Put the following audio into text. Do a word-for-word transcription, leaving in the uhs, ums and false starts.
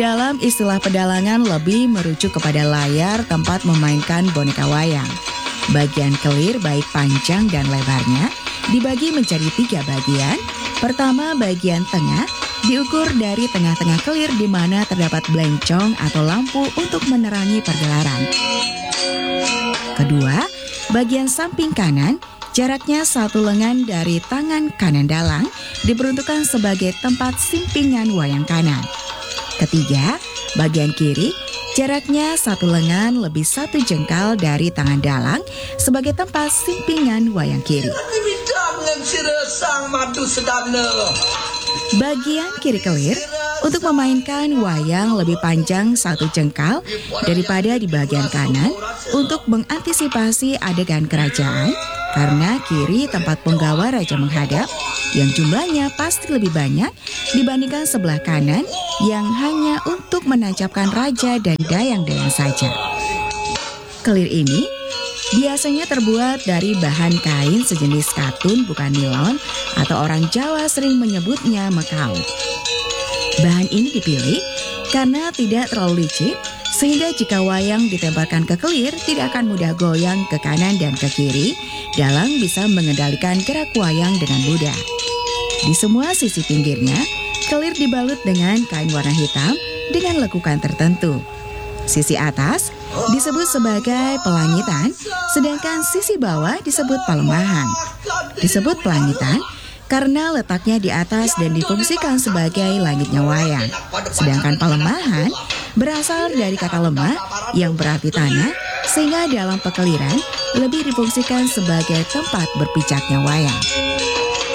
dalam istilah pedalangan lebih merujuk kepada layar tempat memainkan boneka wayang. Bagian kelir baik panjang dan lebarnya dibagi menjadi tiga bagian. Pertama, bagian tengah diukur dari tengah-tengah kelir di mana terdapat blencong atau lampu untuk menerangi pergelaran. Kedua, bagian samping kanan jaraknya satu lengan dari tangan kanan dalang diperuntukkan sebagai tempat simpingan wayang kanan. Ketiga, bagian kiri jaraknya satu lengan lebih satu jengkal dari tangan dalang sebagai tempat simpingan wayang kiri. Bagian kiri kelir untuk memainkan wayang lebih panjang satu jengkal daripada di bagian kanan untuk mengantisipasi adegan kerajaan, karena kiri tempat penggawa raja menghadap yang jumlahnya pasti lebih banyak dibandingkan sebelah kanan yang hanya untuk menancapkan raja dan dayang-dayang saja. Kelir ini biasanya terbuat dari bahan kain sejenis katun bukan nilon atau orang Jawa sering menyebutnya mekau. Bahan ini dipilih karena tidak terlalu licin sehingga jika wayang ditempelkan ke kelir tidak akan mudah goyang ke kanan dan ke kiri. Dalang bisa mengendalikan gerak wayang dengan mudah. Di semua sisi pinggirnya, kelir dibalut dengan kain warna hitam dengan lekukan tertentu. Sisi atas disebut sebagai pelangitan, sedangkan sisi bawah disebut palemahan. Disebut pelangitan karena letaknya di atas dan difungsikan sebagai langitnya wayang. Sedangkan palemahan berasal dari kata lemah yang berarti tanah, sehingga dalam pekeliran lebih difungsikan sebagai tempat berpijaknya wayang.